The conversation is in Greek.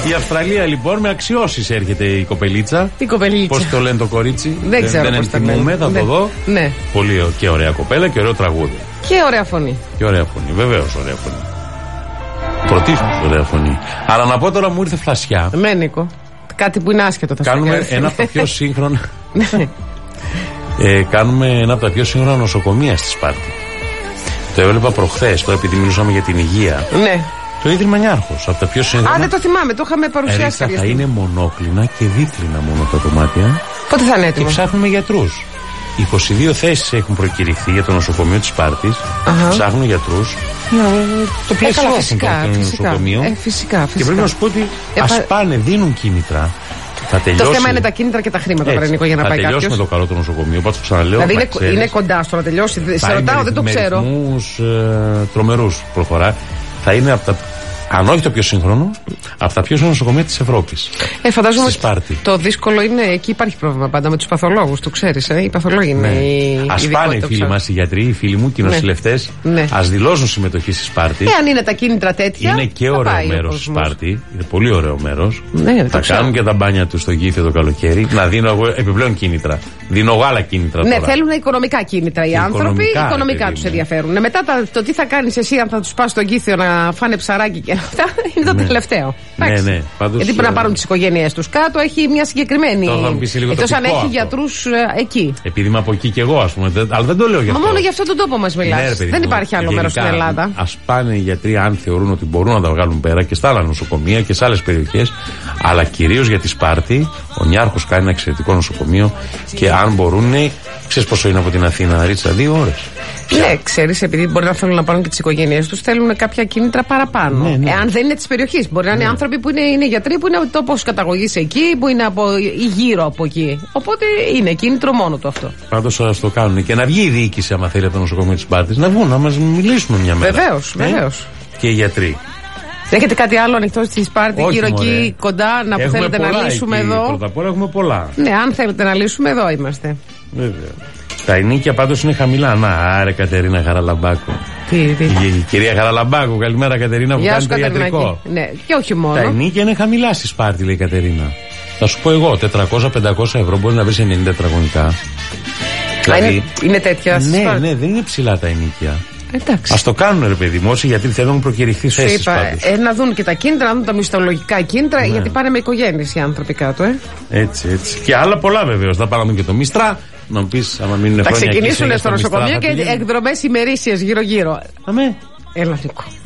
Η Αυστραλία λοιπόν με αξιώσεις έρχεται η κοπελίτσα. Η κοπελίτσα. Πώς το λένε το κορίτσι? Δεν ξέρω. Δεν εντιμούμε, θα το δω. Ναι. Πολύ και ωραία κοπέλα και ωραίο τραγούδι. Και ωραία φωνή. Και ωραία φωνή, βεβαίως ωραία φωνή. Πρωτίστως ωραία φωνή. Αλλά να πω τώρα μου ήρθε φλασιά. Νίκο. Κάτι που είναι άσχετο θα κάνουμε ένα από τα πιο σύγχρονα. Κάνουμε ένα από τα πιο σύγχρονα νοσοκομεία στη Σπάρτη. Το έβλεπα προχθές, τώρα επειδή μιλούσαμε για την υγεία. Ναι. Το Ίδρυμα Νιάρχος, από τα πιο σύγχρονα. Α, δεν το θυμάμαι, το είχαμε παρουσιάσει. Θα είναι μονόκλινα και δίπλινα μόνο τα δωμάτια. Πότε θα είναι έτοιμο? Και ψάχνουμε γιατρούς. 22 θέσεις έχουν προκηρυχθεί για το νοσοκομείο της Σπάρτης. Ψάχνουν γιατρούς. Το πλαισιώσουν το νοσοκομείο. Φυσικά. Και πρέπει να σου πω ότι ας πάνε, δίνουν κίνητρα. Το θέμα είναι τα κίνητρα και τα χρήματα, Νίκο, για να πάει κάποιος. Θα τελειώσουμε το καλό το νοσοκομείο, πάντως το ξαναλέω. Δηλαδή είναι κοντά στο να τελειώσει. Σε ρωτάω, δεν το ξέρω. Με ρυθμούς τρομερούς προχωρά. Θα είναι από τα, αν όχι το πιο σύγχρονο, από τα πιο σύγχρονα νοσοκομεία της Ευρώπης. Φαντάζομαι ότι το δύσκολο είναι, εκεί υπάρχει πρόβλημα πάντα με τους παθολόγους, το ξέρεις. Οι παθολόγοι είναι η ας πάνε οι φίλοι μας οι γιατροί, οι φίλοι μου και οι νοσηλευτές, ας δηλώσουν συμμετοχή στη Σπάρτη. Αν είναι τα κίνητρα τέτοια. Είναι και ωραίο μέρος στη Σπάρτη. Είναι πολύ ωραίο μέρος. Θα κάνουν και τα μπάνια τους στο Γήθιο το καλοκαίρι. Να δίνω εγώ επιπλέον κίνητρα. Δίνω εγώ άλλα κίνητρα. Ναι, θέλουν οικονομικά κίνητρα οι άνθρωποι. Οικονομικά τους ενδιαφέρουν. Μετά το τι θα κάνεις εσύ, αν θα τους πας στο Γήθιο να φάνε ψαράκι και αυτά, είναι το τελευταίο. Ναι. Γιατί πρέπει να πάρουν τις οικογένειές τους κάτω, έχει μια συγκεκριμένη. Εκτός αν έχει γιατρούς εκεί. Επειδή είμαι από εκεί κι εγώ, ας πούμε. Αλλά δεν το λέω για αυτό. Μα μόνο για αυτόν τον τόπο μας μιλάς. Δεν υπάρχει άλλο μέρος στην Ελλάδα. Ας πάνε οι γιατροί, αν θεωρούν ότι μπορούν να τα βγάλουν πέρα και στα άλλα νοσοκομεία και σε άλλες περιοχές. Αλλά κυρίως για τη Σπάρτη, ο Νιάρχος κάνει ένα εξαιρετικό νοσοκομείο και αν μπορούν. Ξέρεις πόσο είναι από την Αθήνα, Ρίτσα? 2 ώρες. Ναι, ξέρεις, επειδή μπορεί να θέλουν να πάρουν και τις οικογένειές τους, θέλουν κάποια κίνητρα παραπάνω. Ναι. Εάν δεν είναι της περιοχής. Μπορεί να είναι άνθρωποι που είναι γιατροί, που είναι τόπος καταγωγής εκεί, που είναι ή γύρω από εκεί. Οπότε είναι κίνητρο μόνο του αυτό. Πάντως ας το κάνουν. Και να βγει η διοίκηση, άμα θέλει, από το νοσοκομείο της Σπάρτης, να βγουν, να μας μιλήσουμε μια μέρα. Βεβαίως. Και οι γιατροί. Έχετε κάτι άλλο ανοιχτό στη Σπάρτη, γύρω εκεί κοντά, να που θέλετε να λύσουμε εκεί, εδώ? Πρώτα απ' όλα έχουμε πολλά. Ναι, αν θέλετε να λύσουμε, εδώ είμαστε. Βέβαια. Τα ενίκια πάντως είναι χαμηλά. Να, άρε Κατερίνα Χαραλαμπάκου. Η κυρία Χαραλαμπάκου, καλημέρα Κατερίνα, που κάνει το ιατρικό. Ναι, και όχι μόνο. Τα ενίκια είναι χαμηλά στη Σπάρτη, λέει η Κατερίνα. Θα σου πω εγώ, 400-500 ευρώ μπορεί να βρει 90 τετραγωνικά. Δηλαδή, είναι τέτοια στη Σπάρτη? Ναι, δεν είναι ψηλά τα ενίκια. Εντάξει. Ας το κάνουν, ρε παιδί μου, όσοι γιατί θέλουν προκηρυχθεί θέσεις. Να δουν και τα κίνητρα, να δουν τα μισθολογικά κίνητρα, γιατί πάνε με οικογένειες οι άνθρωποι κάτω. Έτσι. Και άλλα πολλά βεβαίως. Θα πάρουμε και το Μίστρα. Να μου πεις, άμα μείνουν χρόνια. Θα ξεκινήσουν στο νοσοκομείο και εκδρομές ημερήσιες γύρω-γύρω. Αμέ. Έλα, Νίκο.